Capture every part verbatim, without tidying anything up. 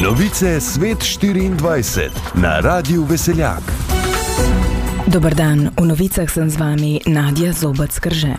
Novice Svet štiriindvajset na Radiu Veseljak. Dobar dan, v novicah sem z vami Nadja Zobec-Krže.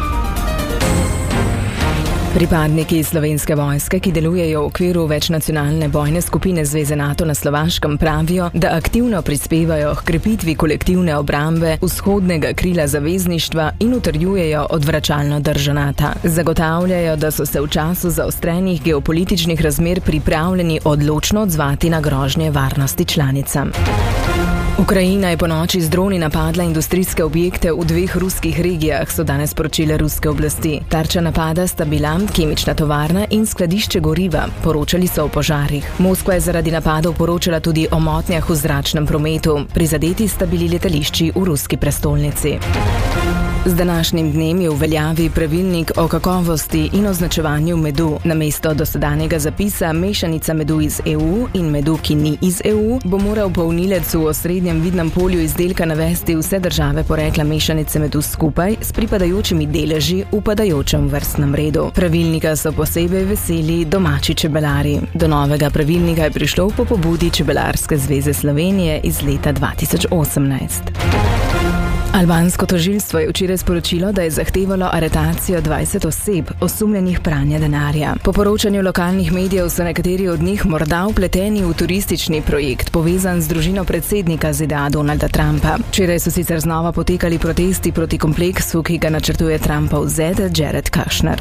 Pripadniki Slovenske vojske, ki delujejo v okviru večnacionalne bojne skupine Zveze NATO na Slovaškem, pravijo, da aktivno prispevajo k krepitvi kolektivne obrambe vzhodnega krila zavezništva in utrjujejo odvračalno držo NATO. Zagotavljajo, da so se v času zaostrenih geopolitičnih razmer pripravljeni odločno odzvati na grožnje varnosti članicam. Ukrajina je ponoči z droni napadla industrijske objekte v dveh ruskih regijah, so danes sporočile ruske oblasti. Tarča napada sta bila kemična tovarna in skladišče goriva, poročali so o požarih. Moskva je zaradi napadov poročala tudi o motnjah v zračnem prometu. Prizadeti sta bili letališči v ruski prestolnici. Z današnjim dnem je v veljavi pravilnik o kakovosti in označevanju medu. Namesto dosedanjega zapisa mešanica medu iz E U in medu, ki ni iz E U, bo moral polnilec v osrednjem vidnem polju izdelka navesti vse države porekla mešanice medu skupaj s pripadajočimi deleži v padajočem vrstnem redu. Pravilnika so posebej veseli domači čebelari. Do novega pravilnika je prišlo po pobudi Čebelarske zveze Slovenije iz leta dva tisoč osemnajst. Albansko tožilstvo je včeraj sporočilo, da je zahtevalo aretacijo dvajset oseb, osumljenih pranja denarja. Po poročanju lokalnih medijev so nekateri od njih morda vpleteni v turistični projekt, povezan z družino predsednika Z D A Donalda Trumpa. Včeraj so sicer znova potekali protesti proti kompleksu, ki ga načrtuje Trumpov zet Jared Kushner.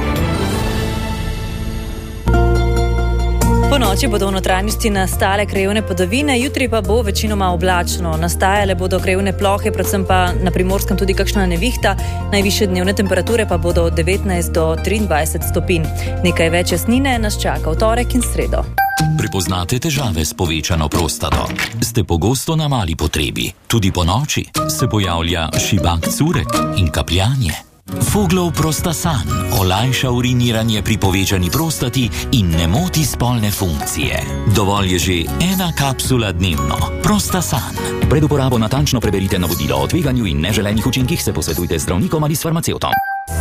Po noči bodo v notranjosti nastale krajevne padavine, jutri pa bo večinoma oblačno. Nastajale bodo krajevne plohe, predvsem pa na Primorskem tudi kakšna nevihta. Najvišje dnevne temperature pa bodo od devetnajst do triindvajset stopinj. Nekaj več jasnine nas čaka v torek in sredo. Prepoznate težave s povečano prostato? Ste pogosto na mali potrebi? Tudi po noči se pojavlja šibak curek in kapljanje? Foglov Prostasan olajša uriniranje pri povečani prostati in ne moti spolne funkcije. Dovolj je že ena kapsula dnevno. Prostasan. Pred uporabo natančno preberite navodilo o tveganju in neželenih učinkih, se posvetujte z zdravnikom ali s farmacevtom.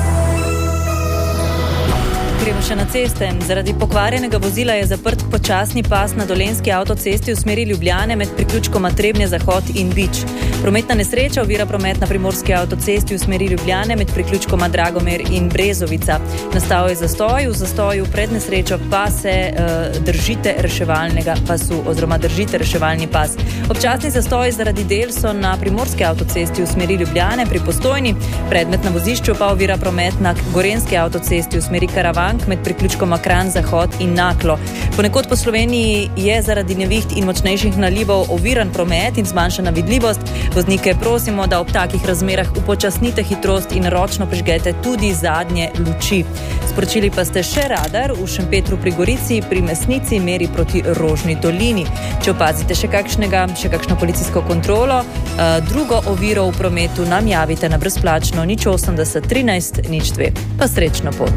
Gremo še na ceste. Zaradi pokvarjenega vozila je zaprt počasni pas na Dolenjski avtocesti v smeri Ljubljane med priključkoma Trebnje-Zahod in Bič. Prometna nesreča ovira promet na Primorski avtocesti v smeri Ljubljane med priključkoma Dragomer in Brezovica. Nastal je zastoj, v zastoju pred nesrečo pa se uh, držite reševalnega pasu oziroma držite reševalni pas. Občasni zastoj zaradi del so na Primorski avtocesti v smeri Ljubljane pri Postojni, predmet na vozišču pa ovira promet na Gorenjski avtocesti v smeri Karavank med priključkoma Kranj-Zahod in Naklo. Ponekod po Sloveniji je zaradi neviht in močnejših nalivov oviran promet in zmanjšana vidljivost. Voznike prosimo, da ob takih razmerah upočasnite hitrost in ročno prižgete tudi zadnje luči. Sporočili pa ste še radar v Šempetru pri Gorici, pri Mesnici meri proti Rožni dolini. Če opazite še kakšnega, še kakšno policijsko kontrolo, drugo oviro v prometu nam javite na brezplačno nič osemdeset trinajst nič dve. Pa srečno pot.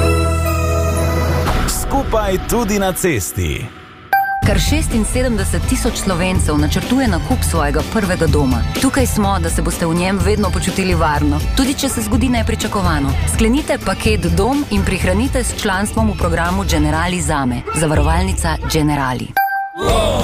Skupaj tudi na cesti. Kar šestinsedemdeset tisoč Slovencev načrtuje nakup svojega prvega doma. Tukaj smo, da se boste v njem vedno počutili varno, tudi če se zgodi nepričakovano. Sklenite paket Dom in prihranite s članstvom v programu Generali Zame. Zavarovalnica Generali.